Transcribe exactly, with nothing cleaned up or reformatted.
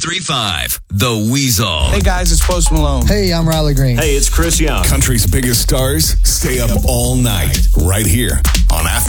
three five, The Weasel. Hey guys, it's Post Malone. Hey, I'm Riley Green. Hey, it's Chris Young. Country's biggest stars stay up all night right here on After